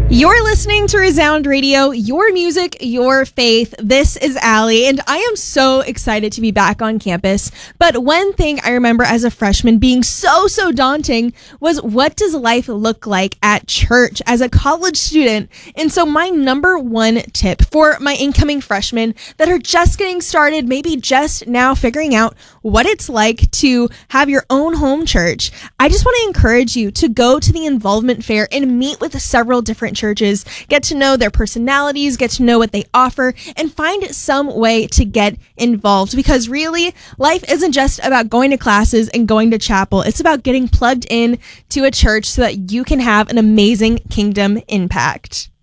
You're listening to Resound Radio, your music, your faith. This is Allie, and I am so excited to be back on campus. But one thing I remember as a freshman being so daunting was, what does life look like at church as a college student? And so my number one tip for my incoming freshmen that are just getting started, maybe just now figuring out what it's like to have your own home church, I just want to encourage you to go to the involvement fair and meet with several different churches, get to know their personalities, get to know what they offer, and find some way to get involved. Because really, life isn't just about going to classes and going to chapel. It's about getting plugged in to a church so that you can have an amazing kingdom impact.